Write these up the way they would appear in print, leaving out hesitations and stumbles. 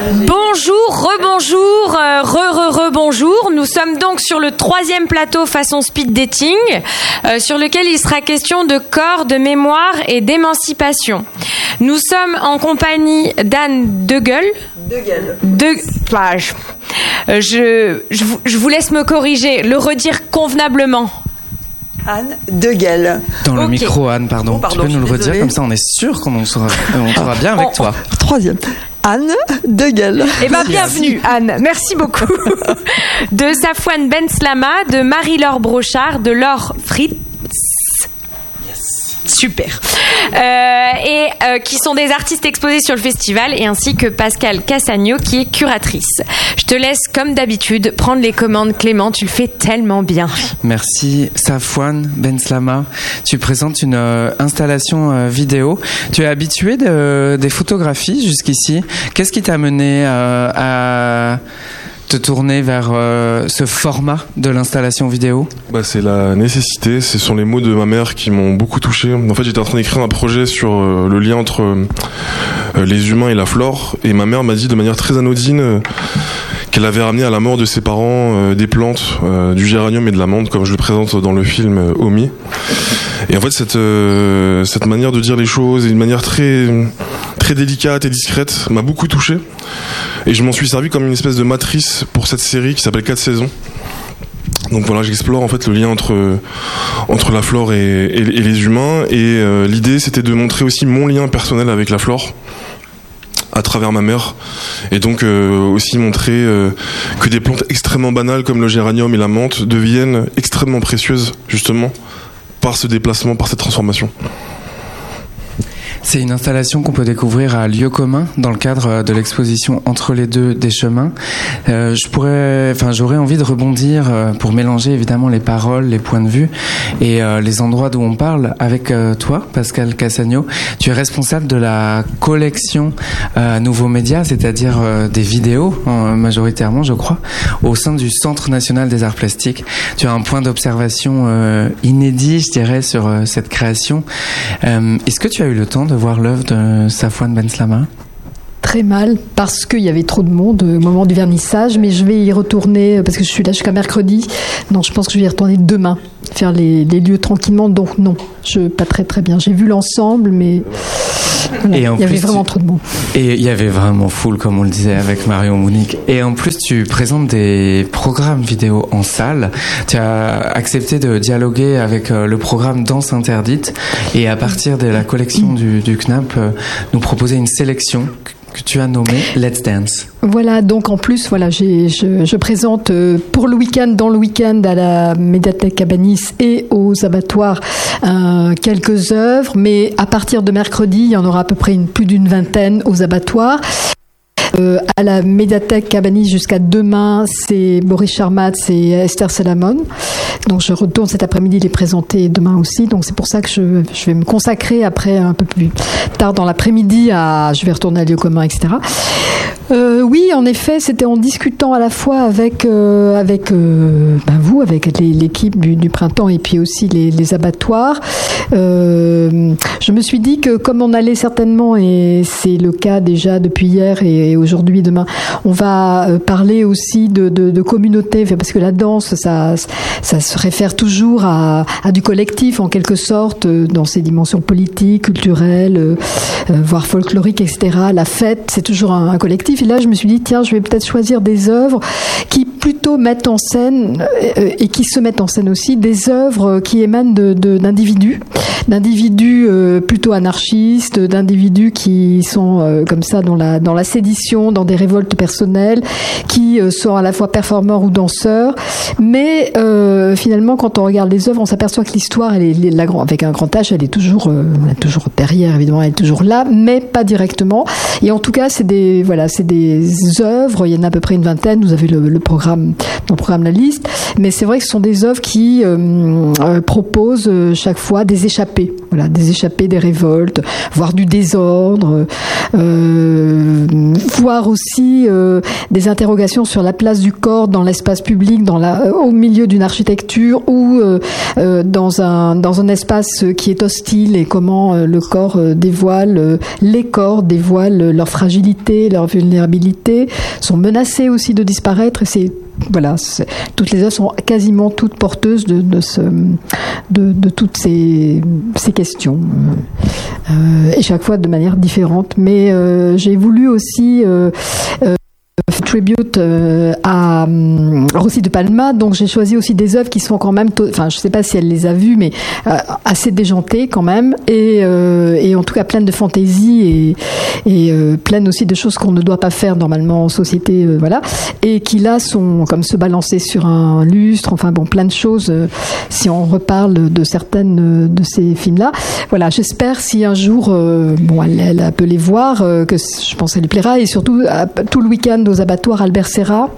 Bonjour, rebonjour, rebonjour. Nous sommes donc sur le 3e plateau façon speed dating, sur lequel il sera question de corps, de mémoire et d'émancipation. Nous sommes en compagnie d'Anne Deguel. Je vous laisse me corriger, le redire convenablement. Anne Deguel. Dans le micro, Anne, pardon. Tu peux nous le redire, comme ça on est sûr qu'on sera bien avec toi. 3e. Anne Deguel. Eh bien, bienvenue, Anne. Merci beaucoup. De Safouane Benslama, de Marie-Laure Brochard, de Laure Fritz. Super. Qui sont des artistes exposés sur le festival, et ainsi que Pascale Cassagno, qui est curatrice. Je te laisse, comme d'habitude, prendre les commandes, Clément. Tu le fais tellement bien. Merci. Safouane Benslama, tu présentes une installation vidéo. Tu es habitué des photographies jusqu'ici. Qu'est-ce qui t'a mené à te tourner vers ce format de l'installation vidéo? C'est la nécessité, ce sont les mots de ma mère qui m'ont beaucoup touché. En fait, j'étais en train d'écrire un projet sur le lien entre les humains et la flore, et ma mère m'a dit de manière très anodine qu'elle avait ramené à la mort de ses parents des plantes, du géranium et de la menthe, comme je le présente dans le film Omi. Et en fait, cette manière de dire les choses, une manière très délicate et discrète, m'a beaucoup touché. Et je m'en suis servi comme une espèce de matrice pour cette série qui s'appelle 4 saisons. Donc voilà, j'explore en fait le lien entre la flore et les humains. Et l'idée, c'était de montrer aussi mon lien personnel avec la flore à travers ma mère, et donc aussi montrer que des plantes extrêmement banales comme le géranium et la menthe deviennent extrêmement précieuses justement par ce déplacement, par cette transformation. C'est une installation qu'on peut découvrir à Lieu commun dans le cadre de l'exposition Entre les deux des chemins. J'aurais envie de rebondir pour mélanger évidemment les paroles, les points de vue et les endroits d'où on parle avec toi, Pascale Cassagno. Tu es responsable de la collection Nouveaux Médias, c'est-à-dire des vidéos majoritairement, je crois, au sein du Centre national des arts plastiques. Tu as un point d'observation inédit, je dirais, sur cette création. Est-ce que tu as eu le temps de voir l'œuvre de Safouane Benslama? Très mal, parce qu'il y avait trop de monde au moment du vernissage, mais je vais y retourner, parce que je suis là jusqu'à mercredi, donc je pense que je vais y retourner demain, faire les lieux tranquillement, donc non, pas très bien. J'ai vu l'ensemble, mais voilà, il y avait vraiment trop de monde. Et il y avait vraiment full, comme on le disait avec Marion Mounique. Et en plus, tu présentes des programmes vidéo en salle. Tu as accepté de dialoguer avec le programme Danse Interdite, et à partir de la collection du CNAP, nous proposer une sélection que tu as nommé Let's Dance. Voilà, donc en plus, je présente pour le week-end, dans le week-end, à la médiathèque Cabanis et aux abattoirs quelques œuvres, mais à partir de mercredi, il y en aura à peu près plus d'une vingtaine aux abattoirs. À la médiathèque Cabanis jusqu'à demain, c'est Boris Charmatz et Esther Salamon. Donc je retourne cet après-midi les présenter demain aussi. Donc c'est pour ça que je vais me consacrer après un peu plus tard dans l'après-midi je vais retourner à Lieu commun, etc. Oui, en effet, c'était en discutant à la fois avec vous, avec l'équipe du printemps et puis aussi les abattoirs. Je me suis dit que comme on allait certainement, et c'est le cas déjà depuis hier et aujourd'hui, demain, on va parler aussi de communauté, parce que la danse, ça se réfère toujours à du collectif en quelque sorte, dans ses dimensions politiques, culturelles, voire folkloriques, etc. La fête, c'est toujours un collectif. Et là, je me suis dit, tiens, je vais peut-être choisir des œuvres qui plutôt mettent en scène, et qui se mettent en scène aussi, des œuvres qui émanent d'individus plutôt anarchistes, d'individus qui sont comme ça dans la sédition, dans des révoltes personnelles, qui sont à la fois performeurs ou danseurs. Mais finalement, quand on regarde les œuvres, on s'aperçoit que l'histoire, avec un grand H, elle est toujours derrière, évidemment, elle est toujours là, mais pas directement. Et en tout cas, c'est des œuvres, il y en a à peu près une vingtaine, vous avez le programme, dans le programme La Liste, mais c'est vrai que ce sont des œuvres qui proposent chaque fois des échappées, des échappées des révoltes, voire du désordre, voire aussi des interrogations sur la place du corps dans l'espace public, au milieu d'une architecture ou dans un espace qui est hostile, et comment les corps dévoilent leur fragilité, leur vulnérabilité, vulnérabilité, sont menacées aussi de disparaître. Et toutes les œuvres sont quasiment toutes porteuses de toutes ces questions. Et chaque fois de manière différente. Mais j'ai voulu aussi tribute à Rosy de Palma, donc j'ai choisi aussi des œuvres qui sont quand même, je sais pas si elle les a vues, mais assez déjantées quand même, et en tout cas pleines de fantaisie et pleines aussi de choses qu'on ne doit pas faire normalement en société, et qui là sont comme se balancer sur un lustre, plein de choses. Si on reparle de certaines de ces films-là, j'espère si un jour, elle peut les voir, que je pense qu'elle lui plaira, et surtout tout le week-end aux abattoirs Albert Serra,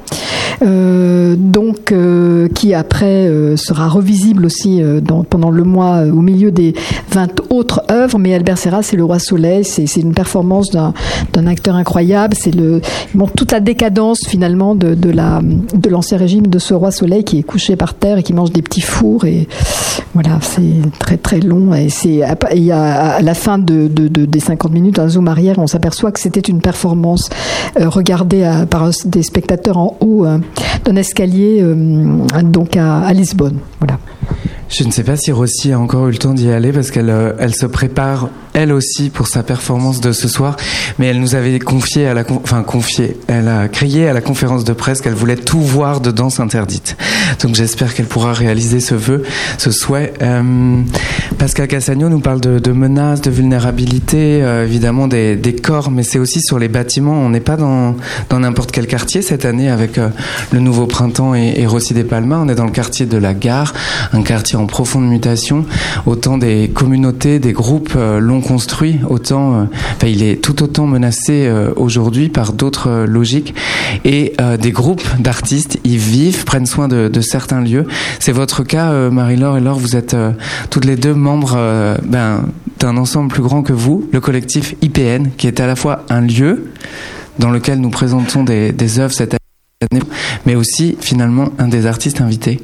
qui après sera revisible aussi pendant le mois au milieu des 20 autres œuvres. Mais Albert Serra, c'est le Roi Soleil, c'est une performance d'un acteur incroyable. Il montre toute la décadence finalement de l'ancien régime de ce Roi Soleil qui est couché par terre et qui mange des petits fours, et c'est très très long, et il y a à la fin des 50 minutes un zoom arrière, on s'aperçoit que c'était une performance regardée par des spectateurs en haut d'un escalier à Lisbonne. Je ne sais pas si Rosy a encore eu le temps d'y aller parce qu'elle se prépare elle aussi pour sa performance de ce soir, mais elle nous avait elle a crié à la conférence de presse qu'elle voulait tout voir de Danse interdite. Donc j'espère qu'elle pourra réaliser ce souhait. Pascal Cassagno nous parle de menaces, de vulnérabilité, évidemment des corps, mais c'est aussi sur les bâtiments. On n'est pas dans n'importe quel quartier cette année avec le nouveau printemps et Rosy de Palma. On est dans le quartier de la Gare, un quartier en profonde mutation. Autant des communautés, des groupes l'ont construit, il est tout autant menacé aujourd'hui par d'autres logiques, et des groupes d'artistes y vivent, prennent soin de certains lieux. C'est votre cas, Marie-Laure et Laure, vous êtes toutes les deux membres d'un ensemble plus grand que vous, le collectif IPN, qui est à la fois un lieu dans lequel nous présentons des œuvres cette année, mais aussi finalement un des artistes invités.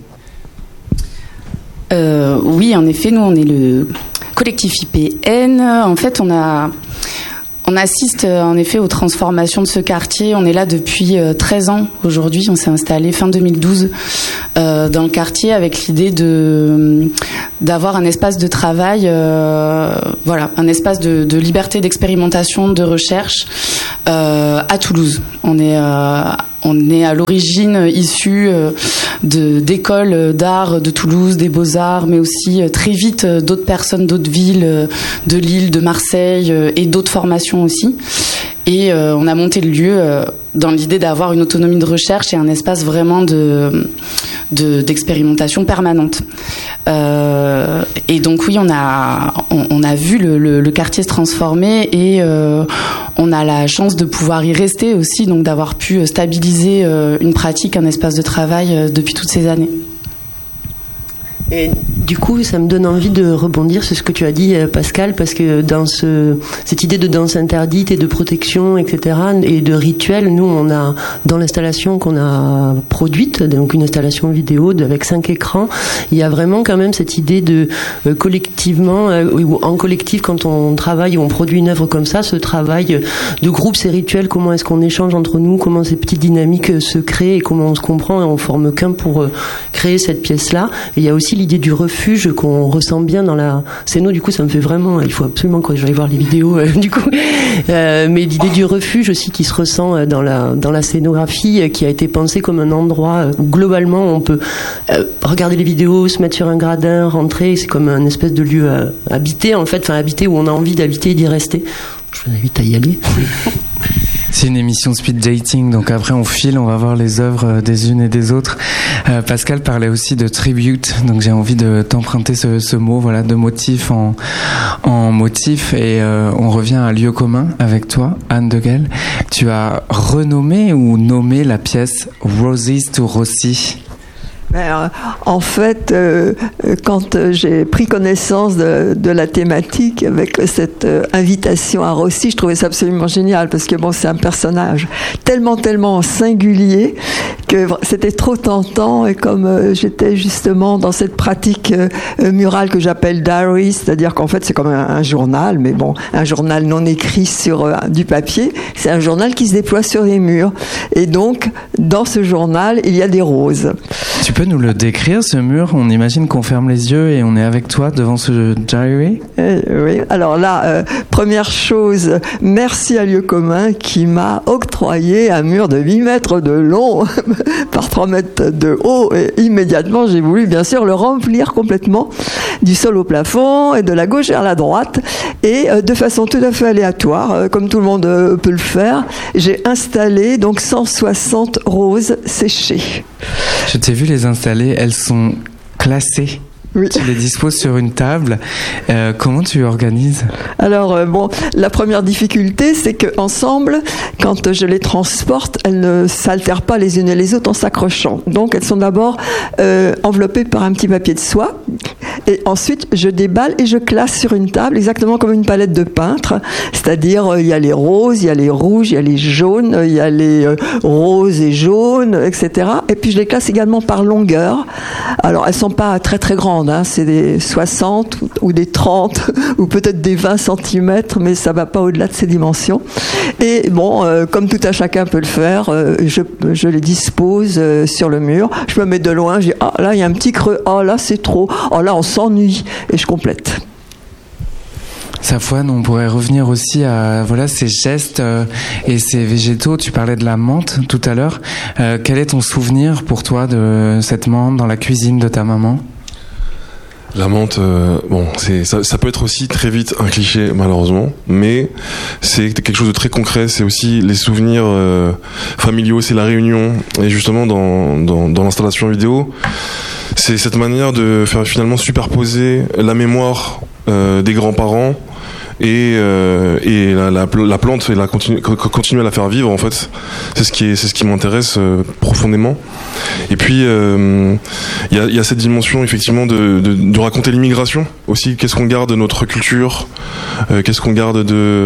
Oui, en effet, nous on est le collectif IPN. En fait, on assiste en effet aux transformations de ce quartier. On est là depuis 13 ans aujourd'hui. On s'est installé fin 2012 dans le quartier avec l'idée d'avoir un espace de travail, un espace de liberté d'expérimentation, de recherche à Toulouse. On est à l'origine issu d'écoles d'art de Toulouse, des Beaux-Arts, mais aussi très vite d'autres personnes, d'autres villes, de Lille, de Marseille et d'autres formations aussi. Et on a monté le lieu dans l'idée d'avoir une autonomie de recherche et un espace vraiment d'expérimentation permanente. Et donc oui, on a vu le quartier se transformer, et on a la chance de pouvoir y rester aussi, donc d'avoir pu stabiliser une pratique, un espace de travail depuis toutes ces années. Et du coup, ça me donne envie de rebondir sur ce que tu as dit, Pascal, parce que dans cette idée de danse interdite et de protection, etc., et de rituel, nous, on a, dans l'installation qu'on a produite, donc une installation vidéo avec 5 écrans, il y a vraiment quand même cette idée de collectivement, ou en collectif, quand on travaille ou on produit une œuvre comme ça, ce travail de groupe, ces rituels, comment est-ce qu'on échange entre nous, comment ces petites dynamiques se créent et comment on se comprend, et on forme qu'un pour créer cette pièce-là. Et il y a aussi l'idée du refuge qu'on ressent bien dans la scéno. Du coup, ça me fait vraiment, il faut absolument que j'aille voir les vidéos du coup, mais l'idée du refuge aussi qui se ressent dans la scénographie, qui a été pensée comme un endroit où globalement on peut regarder les vidéos, se mettre sur un gradin, rentrer, c'est comme un espèce de lieu habité en fait, habité où on a envie d'habiter et d'y rester. Je vous invite à y aller. C'est une émission speed dating, donc après on file, on va voir les œuvres des unes et des autres. Pascal parlait aussi de tribute, donc j'ai envie de t'emprunter ce mot, de motif en motif, et on revient à lieu commun avec toi, Anne Deguel. Tu as renommé ou nommé la pièce Roses to Rosy. En fait, quand j'ai pris connaissance de la thématique avec cette invitation à Rossi, je trouvais ça absolument génial parce que bon, c'est un personnage tellement singulier que c'était trop tentant. Et comme j'étais justement dans cette pratique murale que j'appelle diary, c'est-à-dire qu'en fait c'est comme un journal, mais bon, un journal non écrit sur du papier, c'est un journal qui se déploie sur les murs. Et donc, dans ce journal, il y a des roses. Tu peux nous le décrire, ce mur? On imagine qu'on ferme les yeux et on est avec toi devant ce diary. Oui, alors là, première chose, merci à Lieu commun qui m'a octroyé un mur de 8 mètres de long par 3 mètres de haut. Et immédiatement, j'ai voulu bien sûr le remplir complètement du sol au plafond et de la gauche vers la droite. Et de façon tout à fait aléatoire, comme tout le monde peut le faire, j'ai installé donc 160 roses séchées. Je t'ai vu les installer, elles sont classées. Oui. Tu les disposes sur une table. Comment tu organises? Alors, bon, la première difficulté, c'est qu'ensemble, quand je les transporte, elles ne s'altèrent pas les unes et les autres en s'accrochant. Donc, elles sont d'abord enveloppées par un petit papier de soie. Et ensuite, je déballe et je classe sur une table, exactement comme une palette de peintre. C'est-à-dire, il y a les roses, il y a les rouges, il y a les jaunes, il y a les roses et jaunes, etc. Et puis, je les classe également par longueur. Alors, elles sont pas très grandes. C'est des 60 ou des 30 ou peut-être des 20 cm, mais ça va pas au-delà de ces dimensions. Et bon, comme tout à chacun peut le faire, je les dispose sur le mur. Je me mets de loin, je dis ah là il y a un petit creux, ah là c'est trop, ah là on s'ennuie et je complète. Safouane, on pourrait revenir aussi à ces gestes et ces végétaux. Tu parlais de la menthe tout à l'heure. Quel est ton souvenir pour toi de cette menthe dans la cuisine de ta maman? La menthe, ça peut être aussi très vite un cliché malheureusement, mais c'est quelque chose de très concret. C'est aussi les souvenirs familiaux, c'est la réunion. Et justement dans l'installation vidéo, c'est cette manière de faire finalement superposer la mémoire des grands-parents et la plante et continuer à la faire vivre en fait. C'est ce qui m'intéresse profondément. Et puis il y a cette dimension effectivement de raconter l'immigration aussi. Qu'est-ce qu'on garde de notre culture, qu'est-ce qu'on garde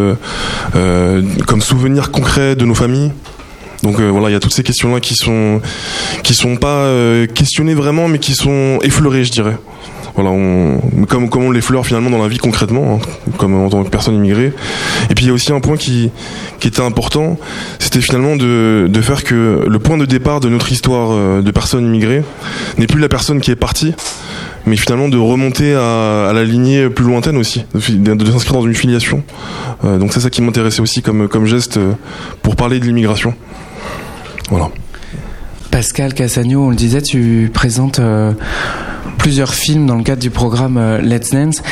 comme souvenir concret de nos familles. Donc voilà, il y a toutes ces questions-là qui sont pas questionnées vraiment, mais qui sont effleurées, je dirais. Voilà, comme on l'effleure finalement dans la vie concrètement, comme en tant que personne immigrée. Et puis il y a aussi un point qui était important, c'était finalement de faire que le point de départ de notre histoire de personnes immigrées n'est plus la personne qui est partie, mais finalement de remonter à la lignée plus lointaine aussi, de s'inscrire dans une filiation. Donc c'est ça qui m'intéressait aussi comme geste pour parler de l'immigration. Voilà. Pascal Cassagno, on le disait, tu présentes plusieurs films dans le cadre du programme Let's Dance.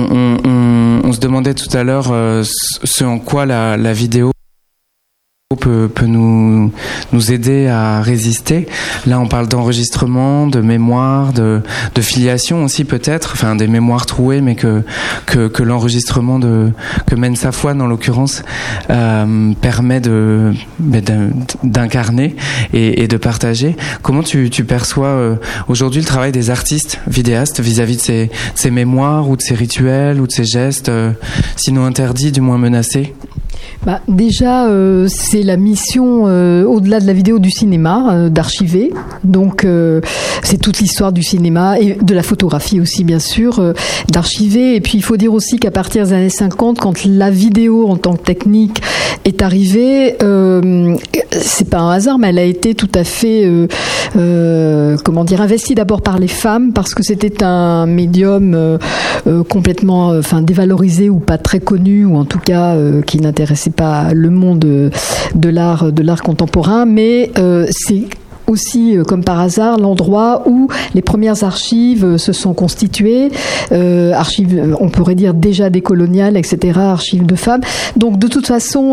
On se demandait tout à l'heure ce en quoi la vidéo peut nous aider à résister. Là, on parle d'enregistrement, de mémoire, de filiation aussi peut-être, enfin des mémoires trouées, mais que l'enregistrement que mène Safouane en l'occurrence permet d'incarner et de partager. Comment tu perçois aujourd'hui le travail des artistes vidéastes vis-à-vis de ces mémoires ou de ces rituels ou de ces gestes, sinon interdits, du moins menacés? Déjà, c'est la mission, au-delà de la vidéo, du cinéma, d'archiver. Donc, c'est toute l'histoire du cinéma et de la photographie aussi, bien sûr, d'archiver. Et puis, il faut dire aussi qu'à partir des années 50, quand la vidéo en tant que technique est arrivée, c'est pas un hasard, mais elle a été tout à fait, investie d'abord par les femmes, parce que c'était un médium complètement, dévalorisé ou pas très connu, ou en tout cas qui n'intéressait pas le monde de l'art contemporain, mais c'est aussi, comme par hasard, l'endroit où les premières archives se sont constituées, archives, on pourrait dire déjà décoloniales, etc., archives de femmes. Donc, de toute façon,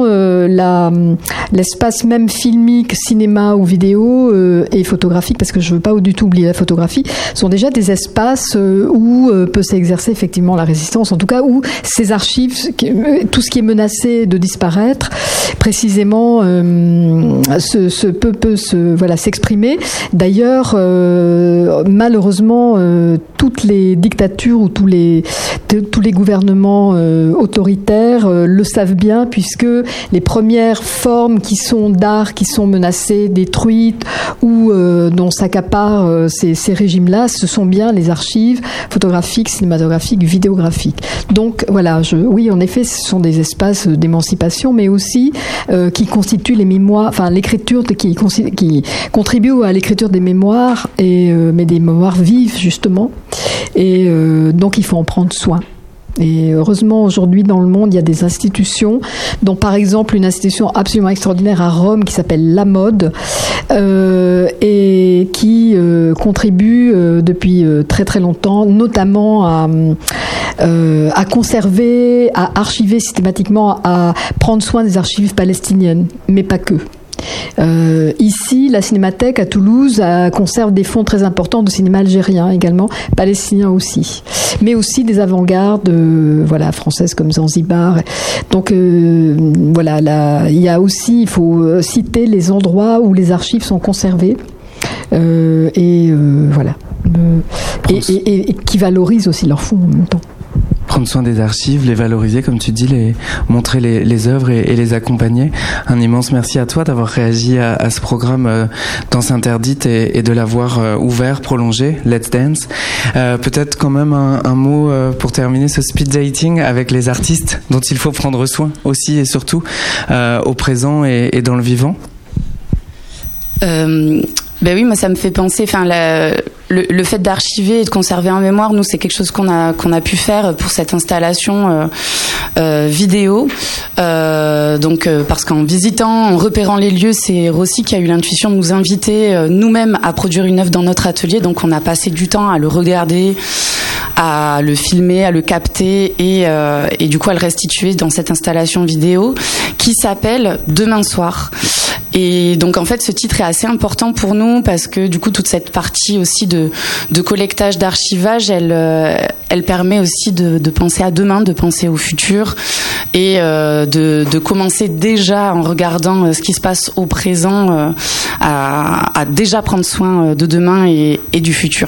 l'espace même filmique, cinéma ou vidéo et photographique, parce que je ne veux pas du tout oublier la photographie, sont déjà des espaces où peut s'exercer effectivement la résistance, en tout cas où ces archives, tout ce qui est menacé de disparaître, précisément, peut s'exprimer s'exprimer. D'ailleurs, malheureusement, toutes les dictatures ou tous les gouvernements autoritaires le savent bien, puisque les premières formes d'art qui sont menacées, détruites ou dont s'accaparent ces régimes-là, ce sont bien les archives photographiques, cinématographiques, vidéographiques. Donc voilà, oui, en effet, ce sont des espaces d'émancipation, mais aussi qui constituent les mémoires, enfin l'écriture, qui contribuent à l'écriture des mémoires, mais des mémoires vives justement. Et donc il faut en prendre soin. Et heureusement, aujourd'hui, dans le monde, il y a des institutions, dont par exemple une institution absolument extraordinaire à Rome qui s'appelle La Mode, et qui contribue depuis très très longtemps, notamment à conserver, à archiver systématiquement, à prendre soin des archives palestiniennes, mais pas que. Ici, la Cinémathèque à Toulouse conserve des fonds très importants de cinéma algérien également, palestinien aussi, mais aussi des avant-gardes françaises comme Zanzibar. Donc voilà, il faut citer les endroits où les archives sont conservées et qui valorisent aussi leurs fonds en même temps. Prendre soin des archives, les valoriser, comme tu dis, montrer les œuvres et les accompagner. Un immense merci à toi d'avoir réagi à ce programme Danse Interdite et de l'avoir ouvert, prolongé, Let's Dance. Peut-être quand même un mot pour terminer ce speed dating avec les artistes dont il faut prendre soin aussi et surtout au présent et dans le vivant. Ben oui, moi ça me fait penser, le fait d'archiver et de conserver en mémoire, nous c'est quelque chose qu'on a pu faire pour cette installation vidéo. Parce qu'en visitant, en repérant les lieux, c'est Rossi qui a eu l'intuition de nous inviter nous-mêmes à produire une œuvre dans notre atelier. Donc on a passé du temps à le regarder, à le filmer, à le capter et du coup à le restituer dans cette installation vidéo qui s'appelle Demain soir. Et donc en fait ce titre est assez important pour nous parce que du coup toute cette partie aussi de collectage, d'archivage, elle permet aussi de penser à demain, de penser au futur et de commencer déjà en regardant ce qui se passe au présent à déjà prendre soin de demain et du futur.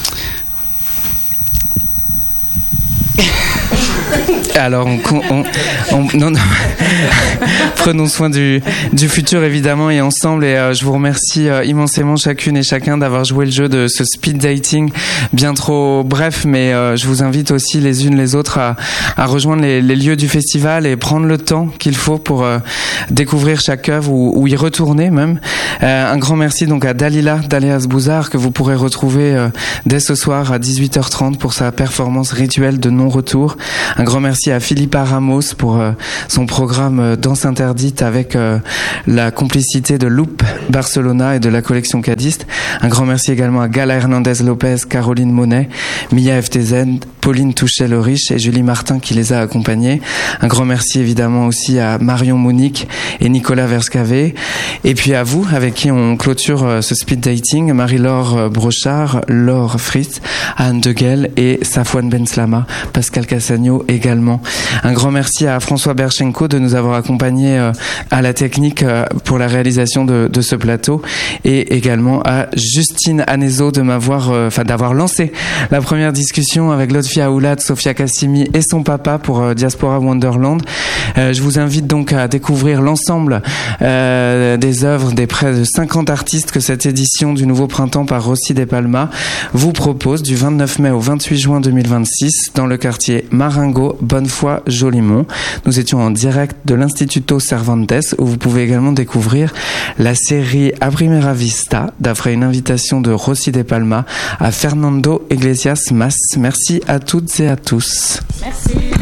Alors, non. Prenons soin du futur, évidemment, et ensemble. Et je vous remercie immensément chacune et chacun d'avoir joué le jeu de ce speed dating bien trop bref. Mais je vous invite aussi les unes les autres à rejoindre les lieux du festival et prendre le temps qu'il faut pour découvrir chaque œuvre ou y retourner même. Un grand merci donc à Dalila d'Aléas-Bouzard que vous pourrez retrouver dès ce soir à 18h30 pour sa performance rituelle de non-retour. Un grand merci à Philippa Ramos pour son programme Danse Interdite avec la complicité de Loop Barcelona et de la collection Cadiste. Un grand merci également à Gala Hernandez-Lopez, Caroline Monet, Mia FTZ, Pauline Touchet-Loriche et Julie Martin qui les a accompagnés. Un grand merci évidemment aussi à Marion Monique et Nicolas Verscavé. Et puis à vous, avec qui on clôture ce speed dating, Marie-Laure Brochard, Laure Fritz, Anne Deguel et Safouane Benslama, Pascal Cassagno également. Un grand merci à François Berchenko de nous avoir accompagnés à la technique pour la réalisation de ce plateau et également à Justine Anezo de d'avoir lancé la première discussion avec Lotfi Aoulad, Sofia Kassimi et son papa pour Diaspora Wonderland. Je vous invite donc à découvrir l'ensemble des œuvres des près de 50 artistes que cette édition du Nouveau Printemps par Rossi de Palma vous propose du 29 mai au 28 juin 2026 dans le quartier Marengo, Bonnefoy, Jolimont. Nous étions en direct de l'Instituto Cervantes où vous pouvez également découvrir la série A Primera Vista d'après une invitation de Rossi de Palma à Fernando Iglesias Mas. Merci à toutes et à tous. Merci.